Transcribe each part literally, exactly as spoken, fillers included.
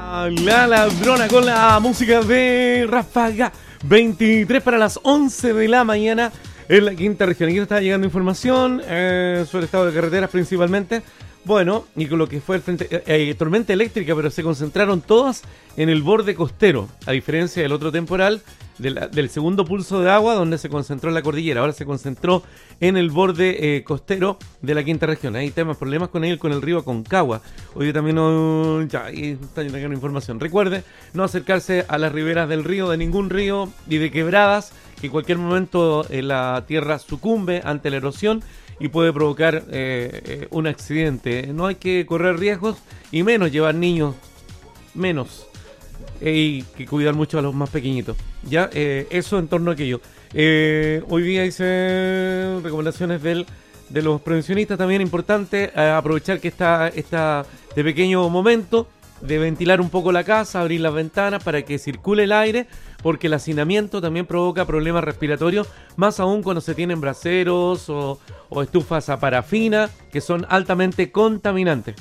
La Ladrona con la música de Ráfaga. veintitrés para las once de la mañana en la quinta región. Aquí está llegando información eh, sobre el estado de carreteras principalmente. Bueno, y con lo que fue el frente, eh, eh, tormenta eléctrica, pero se concentraron todas en el borde costero, a diferencia del otro temporal, de la, del segundo pulso de agua, donde se concentró en la cordillera. Ahora se concentró en el borde eh, costero de la quinta región. Hay temas, problemas con él, con el río Aconcagua. Hoy día también uh, ya ahí está llegando información. Recuerde no acercarse a las riberas del río, de ningún río y de quebradas, que en cualquier momento eh, la tierra sucumbe ante la erosión y puede provocar eh, eh, un accidente. No hay que correr riesgos y menos llevar niños, menos. Eh, y que cuidar mucho a los más pequeñitos. Ya, eh, eso en torno a aquello. Eh, hoy día hice recomendaciones del, de los prevencionistas, también importante eh, aprovechar que está esta de pequeño momento de ventilar un poco la casa, abrir las ventanas para que circule el aire, porque el hacinamiento también provoca problemas respiratorios, más aún cuando se tienen braseros o, o estufas a parafina, que son altamente contaminantes.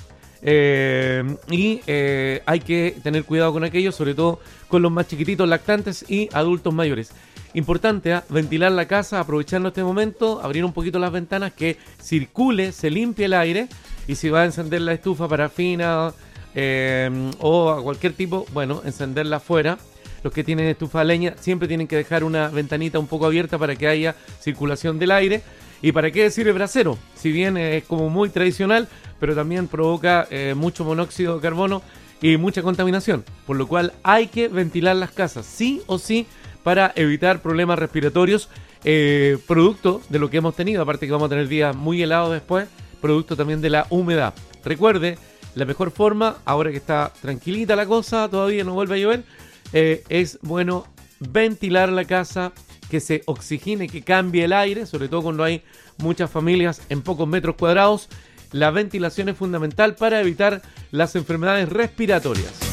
Eh, y eh, hay que tener cuidado con aquello, sobre todo con los más chiquititos, lactantes y adultos mayores. Importante, ¿eh? Ventilar la casa, aprovechando este momento, abrir un poquito las ventanas, que circule, se limpie el aire, y si va a encender la estufa parafina eh, o a cualquier tipo, bueno, encenderla afuera. Los que tienen estufa a leña siempre tienen que dejar una ventanita un poco abierta para que haya circulación del aire. ¿Y para qué decir el brasero? Si bien es como muy tradicional, pero también provoca eh, mucho monóxido de carbono y mucha contaminación. Por lo cual hay que ventilar las casas, sí o sí, para evitar problemas respiratorios, eh, producto de lo que hemos tenido. Aparte que vamos a tener días muy helados después, producto también de la humedad. Recuerde, la mejor forma, ahora que está tranquilita la cosa, todavía no vuelve a llover, eh, es bueno ventilar la casa, que se oxigene, que cambie el aire, sobre todo cuando hay muchas familias en pocos metros cuadrados. La ventilación es fundamental para evitar las enfermedades respiratorias.